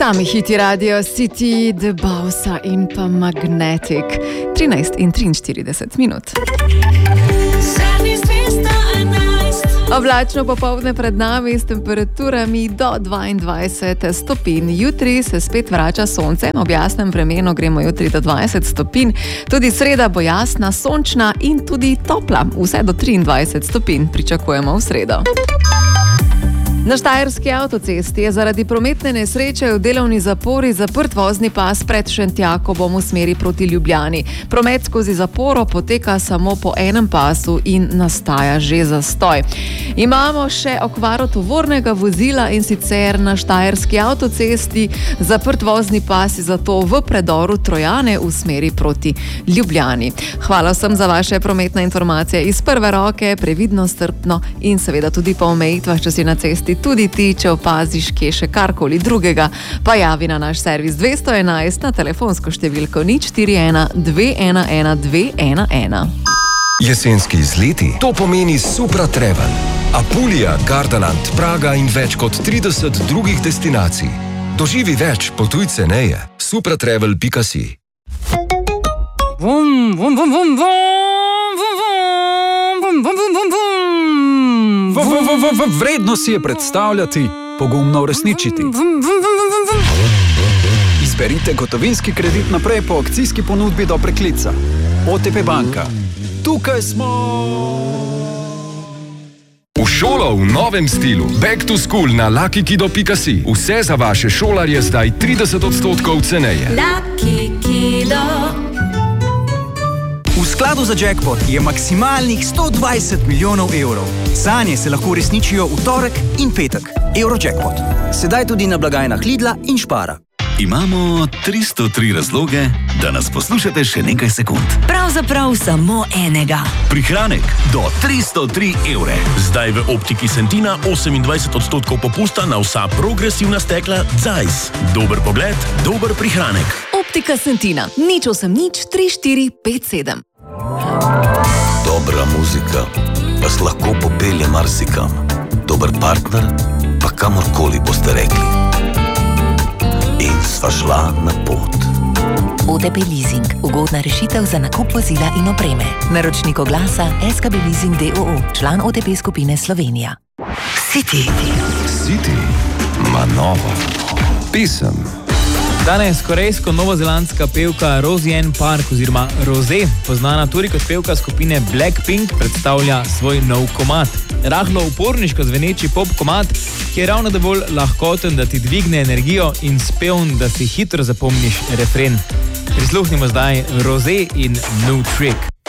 Sami hiti Radio City, The Bausa in pa Magnetic. 13:43. Oblačno popoldne pred nami s temperaturami do 22 stopinj. Jutri se spet vrača sonce, ob jasnem vremenu gremo jutri do 20 stopinj. Tudi sreda bo jasna, sončna in tudi topla. Vse do 23 stopinj pričakujemo v sredo. Na štajerski avtocesti je zaradi prometne nesreče v delovni zapori zaprt vozni pas pred Šentjakobom v smeri proti Ljubljani. Promet skozi zaporo poteka samo po enem pasu in nastaja že zastoj. Imamo še okvaro tovornega vozila in sicer na štajerski avtocesti zaprt vozni pas zato v predoru Trojane v smeri proti Ljubljani. Hvala vsem za vaše prometne informacije iz prve roke, previdno, strpno in seveda tudi po omejitvah, če si na cesti tudi ti, če opaziš kje še karkoli drugega, pa javi na naš servis 211 na telefonsko številko 041 211 211. Jesenski izleti, to pomeni Supra Travel. Apulija, Gardaland, Praga in več kot 30 drugih destinacij. Doživi več, potuj ceneje. supratravel.si. Vredno si je predstavljati, pogumno uresničiti. Izberite gotovinski kredit naprej po akcijski ponudbi do preklica. OTP banka. Tukaj smo! V šolo v novem stilu. Back to school na luckykido.si. Vse za vaše šolarje zdaj 30% ceneje. Lucky Kido. V skladu za jackpot je maksimalnih 120 milijonov evrov. Sanje se lahko uresničijo v torek in petek. Eurojackpot. Sedaj tudi na blagajnah Lidla in Spara. Imamo 303 razloge, da nas poslušate še nekaj sekund. Pravzaprav samo enega. Prihranek do 303 evre. Zdaj v Optiki Sentina 28% popusta na vsa progresivna stekla Zeiss. Dober pogled, dober prihranek. Optika Sentina. 0803457. Dobra muzika vas lahko popelje marsikam. Dober partner pa kamorkoli boste rekli. In sva šla na pot. OTP Leasing. Ugodna rešitev za nakup vozila in opreme. Naročnik oglasa SKB Leasing d.o.o. Član OTP skupine Slovenija. City. City ima novo pesem. Danes korejsko-novozelandska pevka Roseanne Park oziroma Rosé, poznana tudi kot pevka skupine Blackpink, predstavlja svoj nov komad. Rahlo uporniško zveneči pop komad, ki je ravno dovolj lahkoten, da ti dvigne energijo in spevn, da si hitro zapomniš refren. Prisluhnimo zdaj Rosé in New Trick.